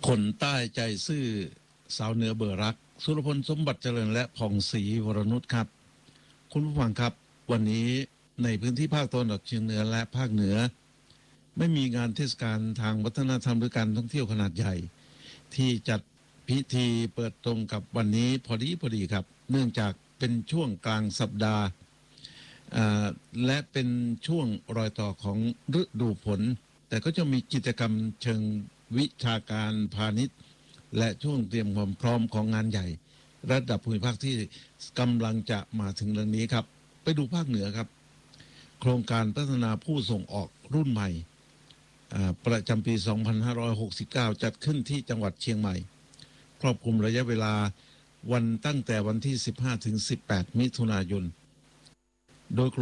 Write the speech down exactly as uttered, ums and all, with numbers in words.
คนใต้ใจซื่อสาวเหนือเบอร์รักสุรพลสมบัติเจริญและผ่องศรีวรนุชครับคุณผู้ฟังครับวันนี้ในพื้นที่ภาคตะวันออกเฉียงเหนือและภาคเหนือไม่มีงานเทศกาลทางวัฒนธรรมหรือการท่องเที่ยวขนาดใหญ่ที่จัดพิธีเปิดตรงกับวันนี้พอดีพอดีครับเนื่องจากเป็นช่วงกลางสัปดาห์และเป็นช่วงรอยต่อของฤดูฝนแต่ก็จะมีกิจกรรมเชิงวิชาการพาณิชย์และช่วงเตรียมความพร้อมของงานใหญ่ระดับภูมิภาคที่กำลังจะมาถึงเรื่องนี้ครับไปดูภาคเหนือครับโครงการพัฒนาผู้ส่งออกรุ่นใหม่ประจำปีสองพันห้าร้อยหกสิบเก้าจัดขึ้นที่จังหวัดเชียงใหม่ครอบคลุมระยะเวลาวันตั้งแต่วันที่สิบห้าถึงสิบแปดมิถุนายนโดย